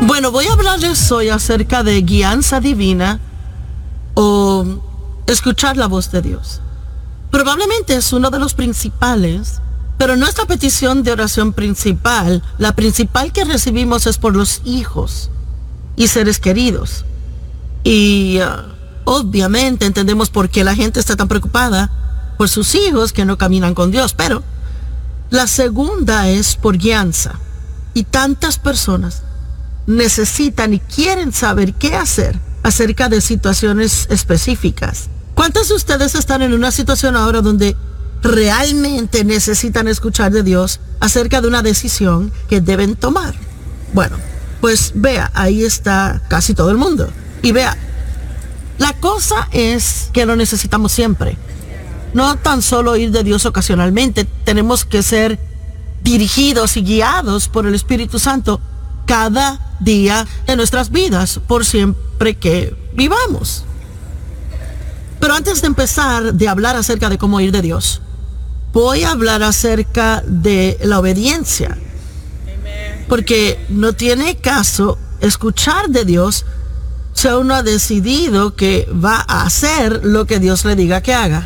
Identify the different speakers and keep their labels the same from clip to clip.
Speaker 1: Bueno, voy a hablarles hoy acerca de guianza divina o escuchar la voz de Dios. Probablemente es uno de los principales, pero nuestra petición de oración principal, la principal que recibimos es por los hijos y seres queridos. Y obviamente entendemos por qué la gente está tan preocupada por sus hijos que no caminan con Dios, pero la segunda es por guianza. Y tantas personas necesitan y quieren saber qué hacer acerca de situaciones específicas. ¿Cuántos de ustedes están en una situación ahora donde realmente necesitan escuchar de Dios acerca de una decisión que deben tomar? Bueno, pues vea, ahí está casi todo el mundo. Y vea, la cosa es que lo necesitamos siempre. No tan solo oír de Dios ocasionalmente, tenemos que ser dirigidos y guiados por el Espíritu Santo cada día de nuestras vidas, por siempre que vivamos. Pero antes de empezar de hablar acerca de cómo oír de Dios, voy a hablar acerca de la obediencia. Porque no tiene caso escuchar de Dios si uno ha decidido que va a hacer lo que Dios le diga que haga.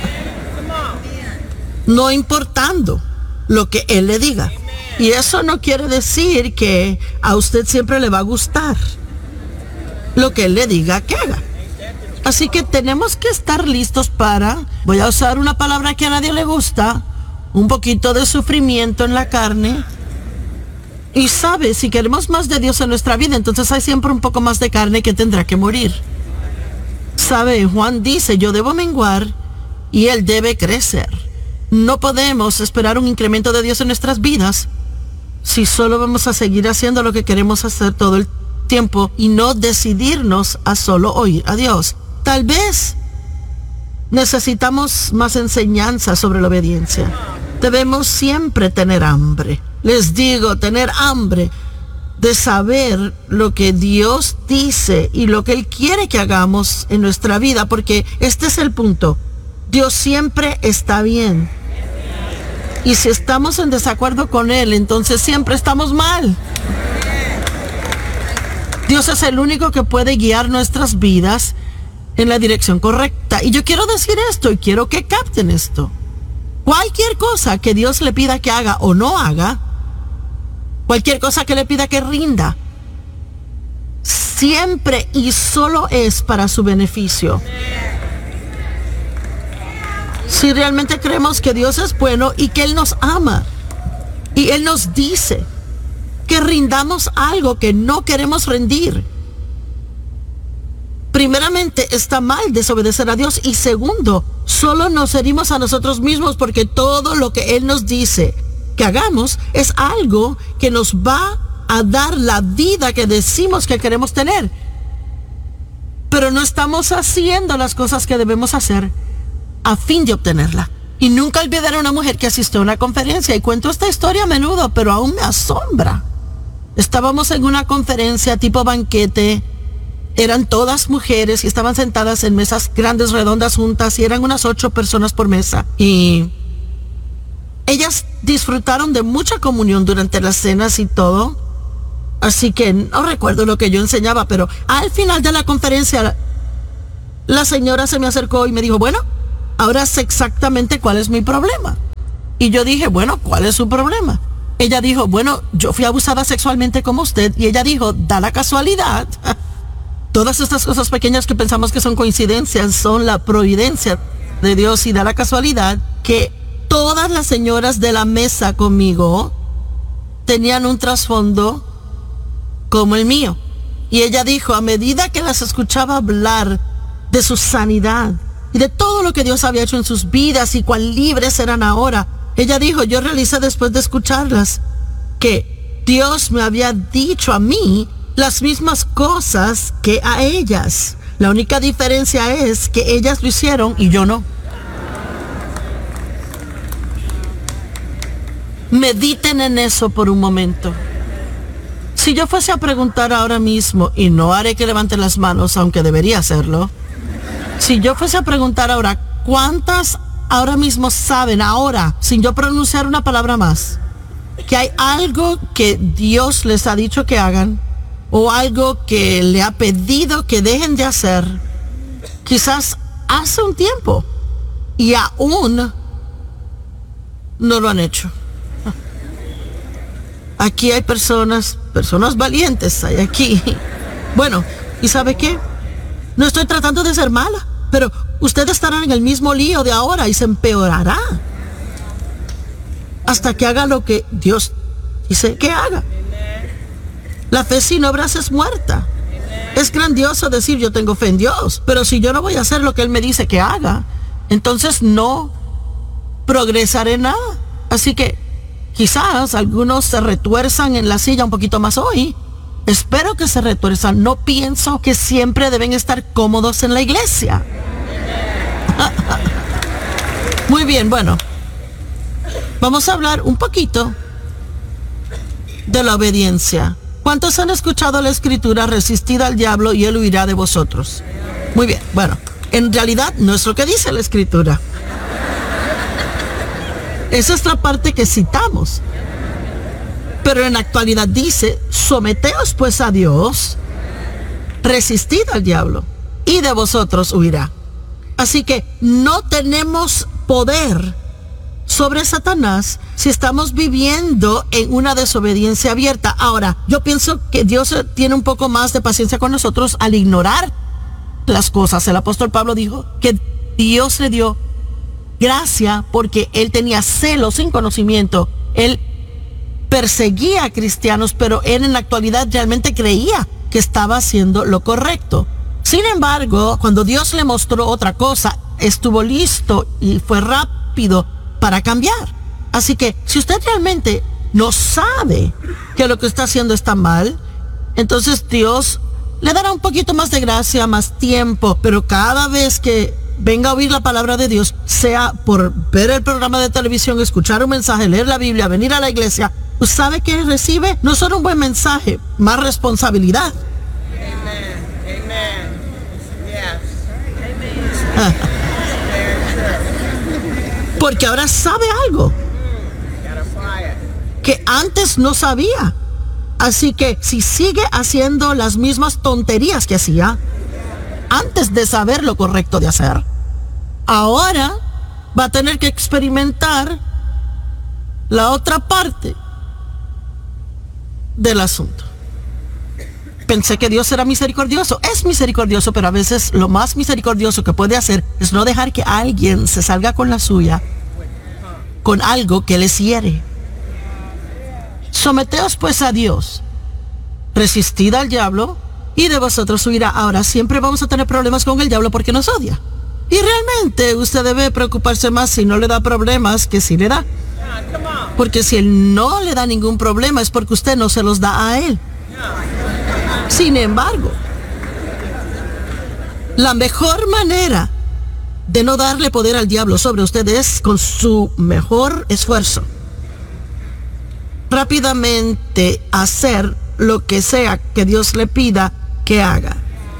Speaker 1: No importando lo que Él le diga. Y eso no quiere decir que a usted siempre le va a gustar lo que Él le diga que haga. Así que tenemos que estar listos para, voy a usar una palabra que a nadie le gusta, un poquito de sufrimiento en la carne. Y sabe, si queremos más de Dios en nuestra vida, entonces hay siempre un poco más de carne que tendrá que morir. Sabe, Juan dice, yo debo menguar y Él debe crecer. No podemos esperar un incremento de Dios en nuestras vidas si solo vamos a seguir haciendo lo que queremos hacer todo el tiempo y no decidirnos a solo oír a Dios. Tal vez necesitamos más enseñanza sobre la obediencia. Debemos siempre tener hambre. Les digo, tener hambre de saber lo que Dios dice y lo que Él quiere que hagamos en nuestra vida, porque este es el punto. Dios siempre está bien. Y si estamos en desacuerdo con Él, entonces siempre estamos mal. Dios es el único que puede guiar nuestras vidas en la dirección correcta. Y yo quiero decir esto y quiero que capten esto. Cualquier cosa que Dios le pida que haga o no haga, cualquier cosa que le pida que rinda, siempre y solo es para su beneficio. Si realmente creemos que Dios es bueno y que Él nos ama, y Él nos dice que rindamos algo que no queremos rendir, primeramente está mal desobedecer a Dios, y segundo, solo nos herimos a nosotros mismos, porque todo lo que Él nos dice que hagamos es algo que nos va a dar la vida que decimos que queremos tener, pero no estamos haciendo las cosas que debemos hacer a fin de obtenerla. Y nunca olvidaré a una mujer que asistió a una conferencia, y cuento esta historia a menudo, pero aún me asombra. Estábamos en una conferencia tipo banquete, eran todas mujeres y estaban sentadas en mesas grandes, redondas, juntas, y eran unas 8 personas por mesa. Y ellas disfrutaron de mucha comunión durante las cenas y todo. Así que no recuerdo lo que yo enseñaba, pero al final de la conferencia, la señora se me acercó y me dijo, bueno, ahora sé exactamente cuál es mi problema. Y yo dije, bueno, ¿cuál es su problema? Ella dijo, bueno, yo fui abusada sexualmente como usted. Y ella dijo, da la casualidad. Todas estas cosas pequeñas que pensamos que son coincidencias son la providencia de Dios, y da la casualidad que todas las señoras de la mesa conmigo tenían un trasfondo como el mío. Y ella dijo, a medida que las escuchaba hablar de su sanidad y de todo lo que Dios había hecho en sus vidas y cuán libres eran ahora, ella dijo, yo realicé después de escucharlas que Dios me había dicho a mí las mismas cosas que a ellas. La única diferencia es que ellas lo hicieron y yo no. Mediten en eso por un momento. Si yo fuese a preguntar ahora mismo, y no haré que levanten las manos, aunque debería hacerlo, si yo fuese a preguntar ahora, ¿cuántas ahora mismo saben, ahora, sin yo pronunciar una palabra más, que hay algo que Dios les ha dicho que hagan o algo que le ha pedido que dejen de hacer, quizás hace un tiempo, y aún no lo han hecho. Aquí hay personas valientes, hay aquí. Bueno, ¿y sabe qué? No estoy tratando de ser mala, pero usted estará en el mismo lío de ahora y se empeorará hasta que haga lo que Dios dice que haga. La fe sin obras es muerta. Es grandioso decir yo tengo fe en Dios, pero si yo no voy a hacer lo que Él me dice que haga, entonces no progresaré nada. Así que quizás algunos se retuerzan en la silla un poquito más hoy. Espero que se retuerzan. No pienso que siempre deben estar cómodos en la iglesia. Muy bien, bueno. Vamos a hablar un poquito de la obediencia. ¿Cuántos han escuchado la escritura? Resistid al diablo y él huirá de vosotros. Muy bien, bueno. En realidad no es lo que dice la escritura. Esa es la parte que citamos. Pero en la actualidad dice, someteos pues a Dios, resistid al diablo, y de vosotros huirá. Así que no tenemos poder sobre Satanás si estamos viviendo en una desobediencia abierta. Ahora, yo pienso que Dios tiene un poco más de paciencia con nosotros al ignorar las cosas. El apóstol Pablo dijo que Dios le dio gracia porque él tenía celo sin conocimiento. Él perseguía a cristianos, pero él en la actualidad realmente creía que estaba haciendo lo correcto. Sin embargo, cuando Dios le mostró otra cosa, estuvo listo y fue rápido para cambiar. Así que si usted realmente no sabe que lo que está haciendo está mal, entonces Dios le dará un poquito más de gracia, más tiempo, pero cada vez que venga a oír la palabra de Dios, sea por ver el programa de televisión, escuchar un mensaje, leer la Biblia, venir a la iglesia, ¿usted sabe que recibe? No solo un buen mensaje, más responsabilidad.
Speaker 2: Amen. Amen. Yes.
Speaker 1: Porque ahora sabe algo que antes no sabía. Así que si sigue haciendo las mismas tonterías que hacía antes de saber lo correcto de hacer, ahora va a tener que experimentar la otra parte del asunto. Pensé que Dios era misericordioso. Es misericordioso, pero a veces lo más misericordioso que puede hacer es no dejar que alguien se salga con la suya, con algo que les hiere. Someteos pues a Dios, resistid al diablo y de vosotros huirá. Ahora, siempre vamos a tener problemas con el diablo porque nos odia. Y realmente usted debe preocuparse más si no le da problemas que si le da. Porque si él no le da ningún problema es porque usted no se los da a él. Sin embargo, la mejor manera de no darle poder al diablo sobre usted es con su mejor esfuerzo. Rápidamente hacer lo que sea que Dios le pida que haga.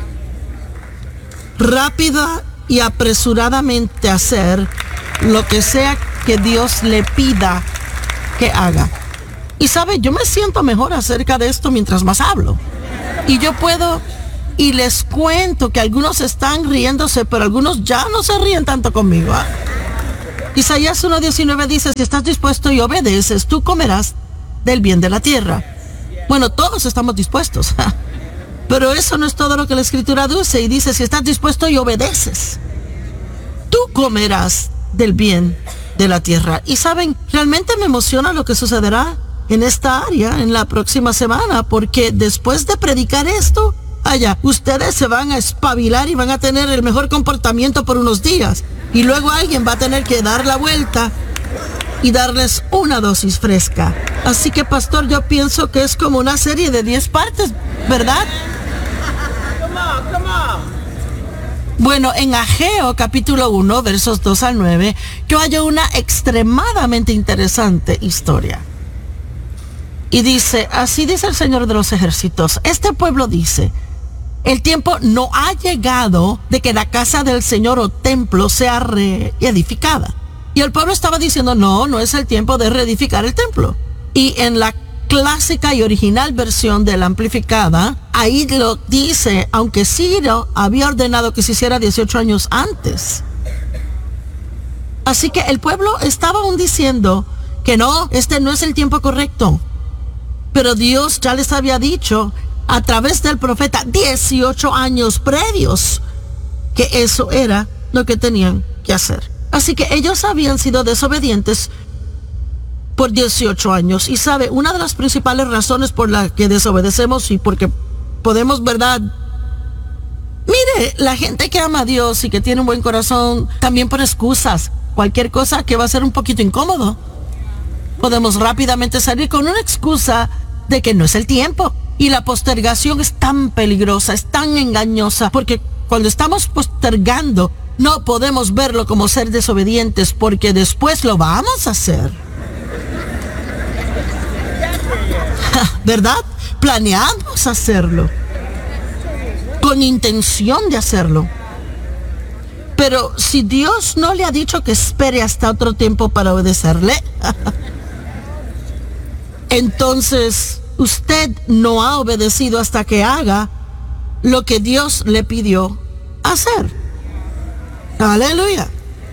Speaker 1: Rápida y apresuradamente hacer lo que sea que Dios le pida que haga. Y sabe, yo me siento mejor acerca de esto mientras más hablo. Y yo puedo, y les cuento que algunos están riéndose, pero algunos ya no se ríen tanto conmigo. Isaías 1:19 dice, si estás dispuesto y obedeces, tú comerás del bien de la tierra. Bueno, todos estamos dispuestos. Pero eso no es todo lo que la escritura dice. Y dice, si estás dispuesto y obedeces, tú comerás del bien de la tierra. Y saben, realmente me emociona lo que sucederá en esta área en la próxima semana, porque después de predicar esto, ustedes se van a espabilar y van a tener el mejor comportamiento por unos días. Y luego alguien va a tener que dar la vuelta y darles una dosis fresca. Así que, pastor, yo pienso que es como una serie de 10 partes, ¿verdad?
Speaker 2: Come on.
Speaker 1: Bueno, en Ageo capítulo 1, versos 2 al 9, yo hallo una extremadamente interesante historia. Y dice, así dice el Señor de los ejércitos, este pueblo dice, el tiempo no ha llegado de que la casa del Señor o templo sea reedificada. Y el pueblo estaba diciendo, no es el tiempo de reedificar el templo. Y en la clásica y original versión de la amplificada, ahí lo dice, aunque Ciro había ordenado que se hiciera 18 años antes. Así que el pueblo estaba aún diciendo que no, este no es el tiempo correcto. Pero Dios ya les había dicho a través del profeta 18 años previos que eso era lo que tenían que hacer. Así que ellos habían sido desobedientes por 18 años. Y sabe, una de las principales razones por la que desobedecemos y porque podemos, ¿verdad? Mire, la gente que ama a Dios y que tiene un buen corazón también pone excusas. Cualquier cosa que va a ser un poquito incómodo, podemos rápidamente salir con una excusa de que no es el tiempo. Y la postergación es tan peligrosa, es tan engañosa, porque cuando estamos postergando, no podemos verlo como ser desobedientes, porque después lo vamos a hacer. ¿Verdad? Planeamos hacerlo, con intención de hacerlo. Pero si Dios no le ha dicho que espere hasta otro tiempo para obedecerle, entonces usted no ha obedecido hasta que haga lo que Dios le pidió hacer. Aleluya.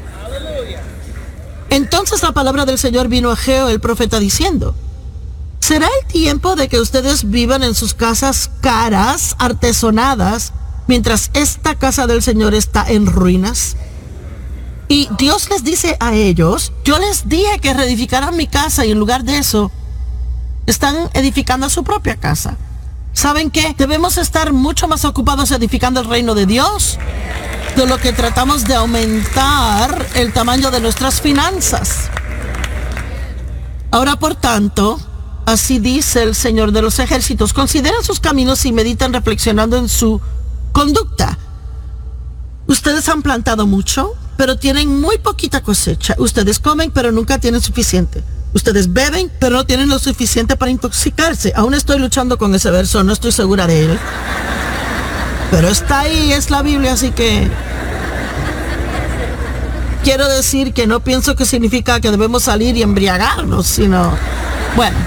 Speaker 1: Entonces la palabra del Señor vino a Ageo el profeta diciendo: ¿será el tiempo de que ustedes vivan en sus casas caras, artesonadas, mientras esta casa del Señor está en ruinas? Y Dios les dice a ellos: yo les dije que reedificaran mi casa, y en lugar de eso están edificando su propia casa. ¿Saben qué? Debemos estar mucho más ocupados edificando el reino de Dios de lo que tratamos de aumentar el tamaño de nuestras finanzas. Ahora, por tanto, así dice el Señor de los ejércitos: consideren sus caminos y mediten reflexionando en su conducta. Ustedes han plantado mucho, pero tienen muy poquita cosecha. Ustedes comen, pero nunca tienen suficiente. Ustedes beben, pero no tienen lo suficiente para intoxicarse. Aún estoy luchando con ese verso, no estoy segura de él. Pero está ahí, es la Biblia, así que quiero decir que no pienso que significa que debemos salir y embriagarnos, sino, bueno,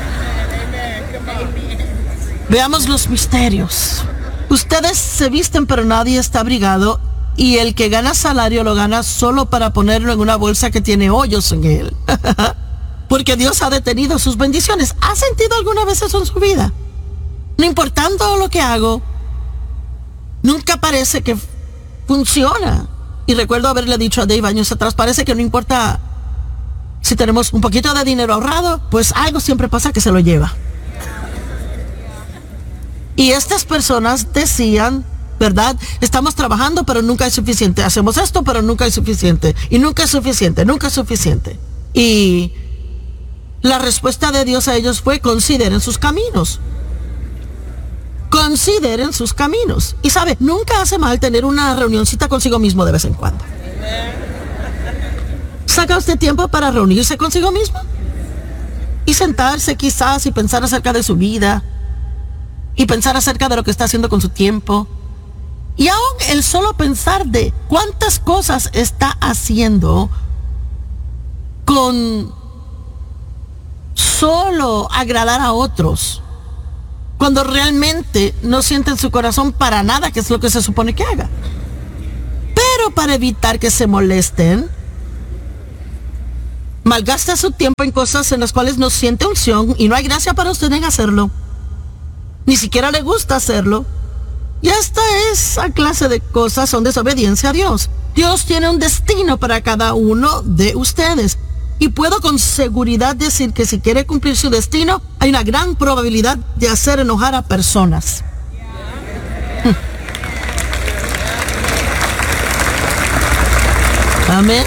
Speaker 1: veamos los misterios. Ustedes se visten, pero nadie está abrigado, y el que gana salario lo gana solo para ponerlo en una bolsa que tiene hoyos en él. Porque Dios ha detenido sus bendiciones. ¿Ha sentido alguna vez eso en su vida? No importando lo que hago, nunca parece que funciona. Y recuerdo haberle dicho a Dave años atrás: parece que no importa si tenemos un poquito de dinero ahorrado, pues algo siempre pasa que se lo lleva. Y estas personas decían, ¿verdad? Estamos trabajando, pero nunca es suficiente. Hacemos esto, pero nunca es suficiente. Y nunca es suficiente, nunca es suficiente. Y la respuesta de Dios a ellos fue: consideren sus caminos. Consideren sus caminos. Y sabe, nunca hace mal tener una reunioncita consigo mismo de vez en cuando. ¿Saca usted tiempo para reunirse consigo mismo? Y sentarse quizás y pensar acerca de su vida. Y pensar acerca de lo que está haciendo con su tiempo. Y aún el solo pensar de cuántas cosas está haciendo con solo agradar a otros, cuando realmente no siente en su corazón para nada que es lo que se supone que haga. Pero para evitar que se molesten, malgasta su tiempo en cosas en las cuales no siente unción, y no hay gracia para usted en hacerlo. Ni siquiera le gusta hacerlo. Y hasta esa clase de cosas son desobediencia a Dios. Dios tiene un destino para cada uno de ustedes. Y puedo con seguridad decir que si quiere cumplir su destino, hay una gran probabilidad de hacer enojar a personas. Amén.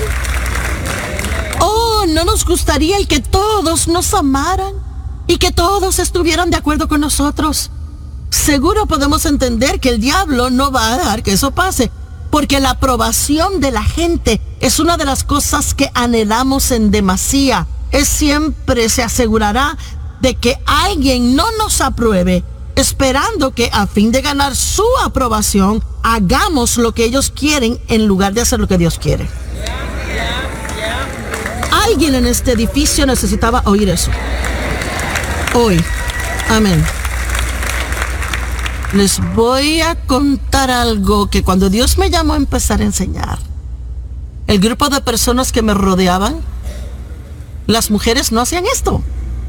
Speaker 1: Oh, ¿no nos gustaría el que todos nos amaran y que todos estuvieran de acuerdo con nosotros? Seguro podemos entender que el diablo no va a dejar que eso pase, porque la aprobación de la gente es una de las cosas que anhelamos en demasía. Él siempre se asegurará de que alguien no nos apruebe, esperando que a fin de ganar su aprobación, hagamos lo que ellos quieren en lugar de hacer lo que Dios quiere. Alguien en este edificio necesitaba oír eso. Hoy. Amén. Les voy a contar algo que cuando Dios me llamó a empezar a enseñar, el grupo de personas que me rodeaban, las mujeres no hacían esto.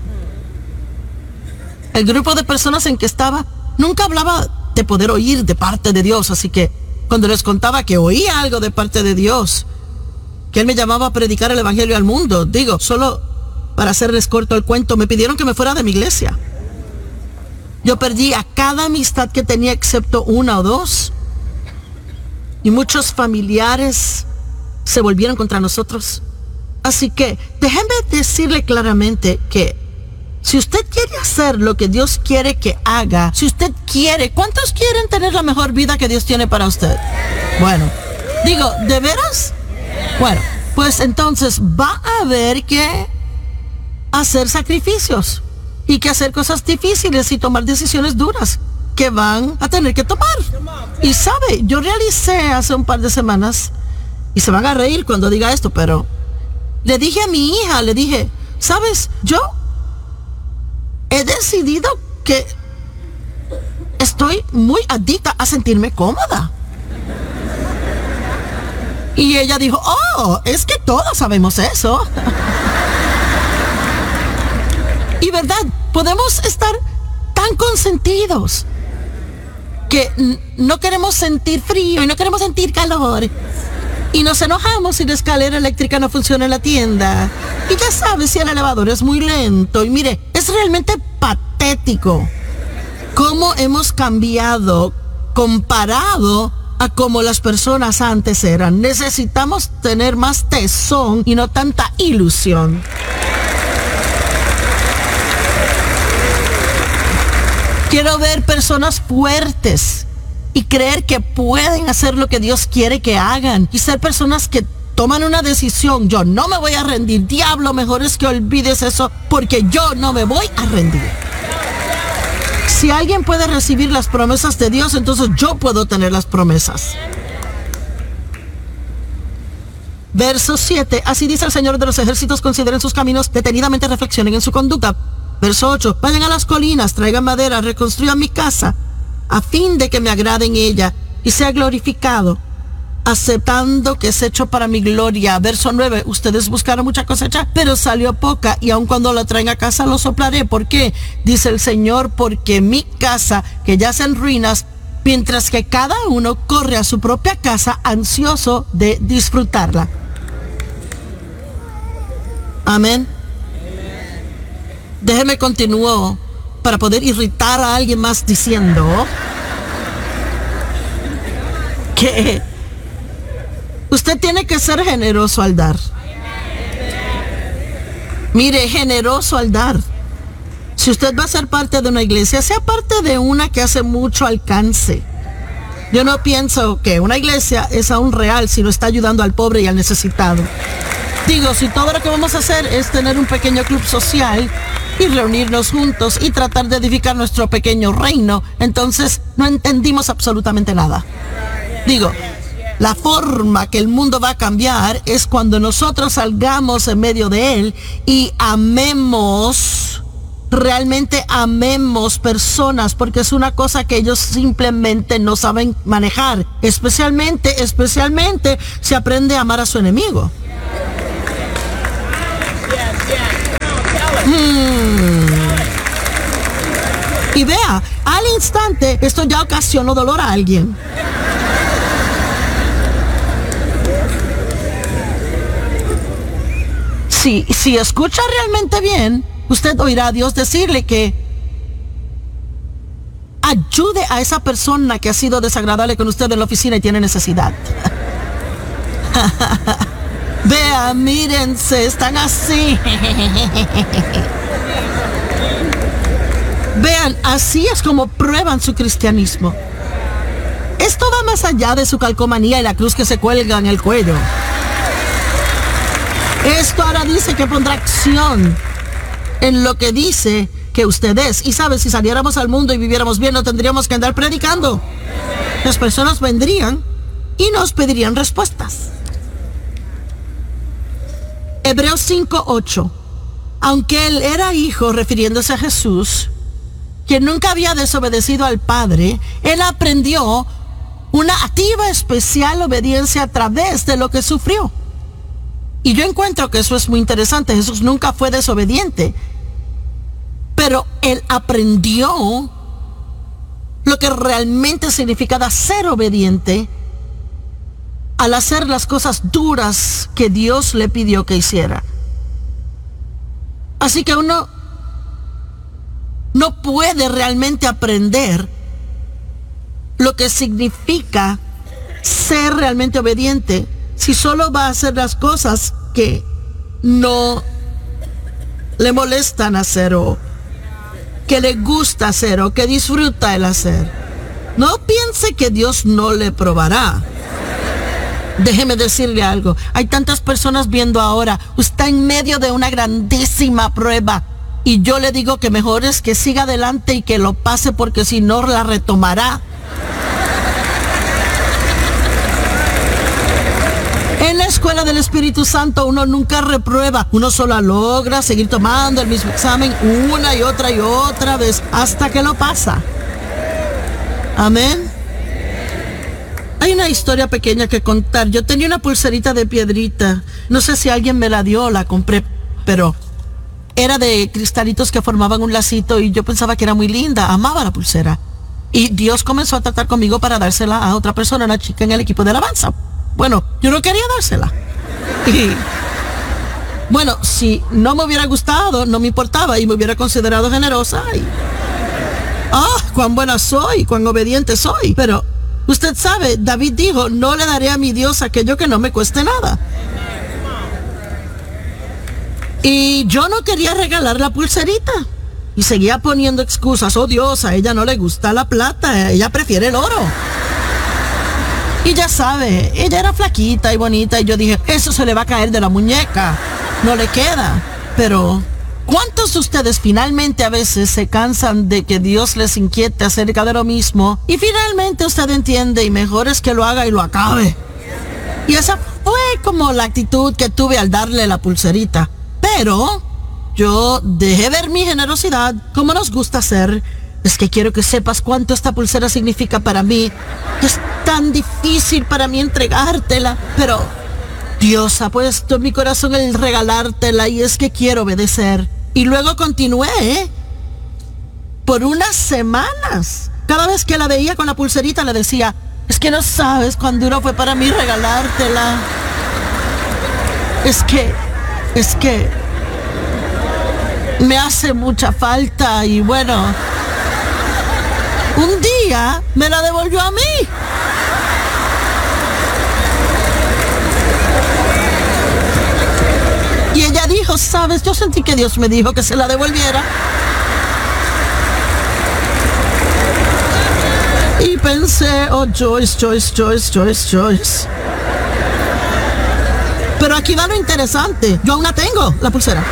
Speaker 1: El grupo de personas en que estaba nunca hablaba de poder oír de parte de Dios, así que cuando les contaba que oía algo de parte de Dios, que Él me llamaba a predicar el evangelio al mundo, digo, solo para hacerles corto el cuento, me pidieron que me fuera de mi iglesia. Yo perdí a cada amistad que tenía excepto una o dos, y muchos familiares se volvieron contra nosotros. Así que déjenme decirle claramente que si usted quiere hacer lo que Dios quiere que haga, si usted quiere, ¿cuántos quieren tener la mejor vida que Dios tiene para usted? Bueno, digo, ¿de veras? Bueno, pues entonces va a haber que hacer sacrificios y que hacer cosas difíciles y tomar decisiones duras que van a tener que tomar. Y sabe, yo realicé hace un par de semanas, y se van a reír cuando diga esto, pero le dije a mi hija, le dije, ¿sabes? Yo he decidido que estoy muy adicta a sentirme cómoda. Y ella dijo, oh, es que todos sabemos eso. Y verdad, podemos estar tan consentidos que no queremos sentir frío y no queremos sentir calor. Y nos enojamos si la escalera eléctrica no funciona en la tienda. Y ya sabes si el elevador es muy lento. Y mire, es realmente patético cómo hemos cambiado comparado a como las personas antes eran. Necesitamos tener más tesón y no tanta ilusión. Quiero ver personas fuertes y creer que pueden hacer lo que Dios quiere que hagan. Y ser personas que toman una decisión. Yo no me voy a rendir. Diablo, mejor es que olvides eso, porque yo no me voy a rendir. Si alguien puede recibir las promesas de Dios, entonces yo puedo tener las promesas. Verso 7. Así dice el Señor de los ejércitos: consideren sus caminos, detenidamente reflexionen en su conducta. Verso 8. Vayan a las colinas, traigan madera, reconstruyan mi casa, a fin de que me agrade en ella y sea glorificado, aceptando que es hecho para mi gloria. Verso 9. Ustedes buscaron mucha cosecha, pero salió poca, y aun cuando la traen a casa lo soplaré. ¿Por qué? Dice el Señor: porque mi casa, que yace en ruinas, mientras que cada uno corre a su propia casa ansioso de disfrutarla. Amén. Déjeme continuar para poder irritar a alguien más diciendo que usted tiene que ser generoso al dar. Mire, generoso al dar. Si usted va a ser parte de una iglesia, sea parte de una que hace mucho alcance. Yo no pienso que una iglesia es aún real si no está ayudando al pobre y al necesitado. Digo, si todo lo que vamos a hacer es tener un pequeño club social y reunirnos juntos y tratar de edificar nuestro pequeño reino, entonces no entendimos absolutamente nada. Digo, la forma que el mundo va a cambiar es cuando nosotros salgamos en medio de él y amemos, realmente amemos personas, porque es una cosa que ellos simplemente no saben manejar. Especialmente se aprende a amar a su enemigo. Y vea, al instante esto ya ocasionó dolor a alguien. Si escucha realmente bien, usted oirá a Dios decirle que ayude a esa persona que ha sido desagradable con usted en la oficina y tiene necesidad. Vea, mírense, están así. Vean, así es como prueban su cristianismo. Esto va más allá de su calcomanía y la cruz que se cuelga en el cuello. Esto ahora dice que pondrá acción en lo que dice que usted es. Y sabe, si saliéramos al mundo y viviéramos bien, no tendríamos que andar predicando. Las personas vendrían y nos pedirían respuestas. Hebreos 5:8. Aunque él era hijo, refiriéndose a Jesús, que nunca había desobedecido al Padre, él aprendió una activa, especial obediencia a través de lo que sufrió. Y yo encuentro que eso es muy interesante. Jesús nunca fue desobediente, pero él aprendió lo que realmente significaba ser obediente al hacer las cosas duras que Dios le pidió que hiciera. Así que uno no puede realmente aprender lo que significa ser realmente obediente si solo va a hacer las cosas que no le molestan hacer, o que le gusta hacer, o que disfruta el hacer. No piense que Dios no le probará. Déjeme decirle algo. Hay tantas personas viendo ahora. Usted está en medio de una grandísima prueba. Y yo le digo que mejor es que siga adelante y que lo pase, porque si no la retomará. En la escuela del Espíritu Santo uno nunca reprueba. Uno solo logra seguir tomando el mismo examen una y otra vez hasta que lo pasa. Amén. Hay una historia pequeña que contar. Yo tenía una pulserita de piedrita. No sé si alguien me la dio o la compré, pero era de cristalitos que formaban un lacito y yo pensaba que era muy linda. Amaba la pulsera. Y Dios comenzó a tratar conmigo para dársela a otra persona, una chica en el equipo de alabanza. Bueno, yo no quería dársela. Y bueno, si no me hubiera gustado, no me importaba y me hubiera considerado generosa. Y cuán buena soy, cuán obediente soy. Pero usted sabe, David dijo, no le daré a mi Dios aquello que no me cueste nada. Y yo no quería regalar la pulserita. Y seguía poniendo excusas. Oh Dios, a ella no le gusta la plata, ella prefiere el oro. Y ya sabe, ella era flaquita y bonita y yo dije, eso se le va a caer de la muñeca, no le queda. Pero ¿cuántos de ustedes finalmente a veces se cansan de que Dios les inquiete acerca de lo mismo? Y finalmente usted entiende y mejor es que lo haga y lo acabe. Y esa fue como la actitud que tuve al darle la pulserita. Pero yo dejé ver mi generosidad, como nos gusta hacer. Es que quiero que sepas cuánto esta pulsera significa para mí. Es tan difícil para mí entregártela, pero Dios ha puesto en mi corazón el regalártela y es que quiero obedecer. Y luego continué por unas semanas. Cada vez que la veía con la pulserita le decía, es que no sabes cuán duro fue para mí regalártela. Es que me hace mucha falta. Y bueno, un día me la devolvió a mí. Y ella dijo, sabes, yo sentí que Dios me dijo que se la devolviera. Y pensé, oh Joyce. Pero aquí va lo interesante. Yo aún la tengo, la pulsera.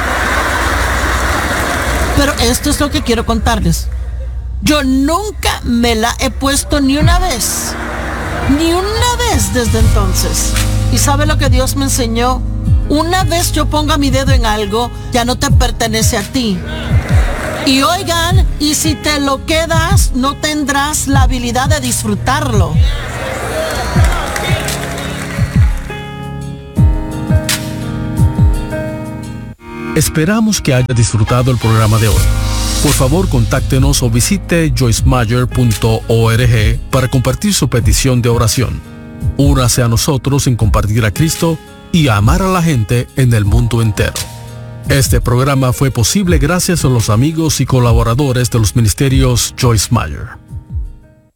Speaker 1: Pero esto es lo que quiero contarles. Yo nunca me la he puesto ni una vez desde entonces. ¿Y sabe lo que Dios me enseñó? Una vez yo ponga mi dedo en algo, ya no te pertenece a ti. Y oigan, y si te lo quedas, no tendrás la habilidad de disfrutarlo.
Speaker 3: Esperamos que haya disfrutado el programa de hoy. Por favor, contáctenos o visite joycemeyer.org para compartir su petición de oración. Únase a nosotros en compartir a Cristo y a amar a la gente en el mundo entero. Este programa fue posible gracias a los amigos y colaboradores de los ministerios Joyce Meyer.